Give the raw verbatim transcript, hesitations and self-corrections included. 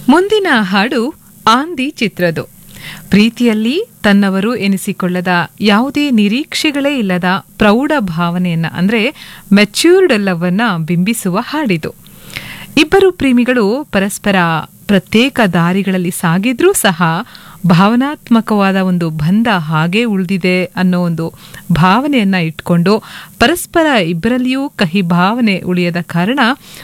ಮುಂದಿನ ಹಾಡು ಆಂದಿ ಚಿತ್ರದ್ದು. ಪ್ರೀತಿಯಲ್ಲಿ ತನ್ನವರು ಎನಿಸಿಕೊಳ್ಳದ ಯಾವುದೇ ನಿರೀಕ್ಷೆಗಳೇ ಇಲ್ಲದ ಪ್ರೌಢ ಭಾವನೆಯನ್ನ ಅಂದ್ರೆ ಮೆಚ್ಯೂರ್ಡ್ ಲವ್ ಅನ್ನ ಬಿಂಬಿಸುವ ಹಾಡಿದು. ಇಬ್ಬರು ಪ್ರೇಮಿಗಳು ಪರಸ್ಪರ ಪ್ರತ್ಯೇಕ ದಾರಿಗಳಲ್ಲಿ ಸಾಗಿದ್ರೂ ಸಹ ಭಾವನಾತ್ಮಕವಾದ ಒಂದು ಬಂಧ ಹಾಗೇ ಉಳಿದಿದೆ ಅನ್ನೋ ಒಂದು ಭಾವನೆಯನ್ನ ಇಟ್ಕೊಂಡು ಪರಸ್ಪರ ಇಬ್ಬರಲ್ಲಿಯೂ ಕಹಿ ಭಾವನೆ ಉಳಿಯದ ಕಾರಣ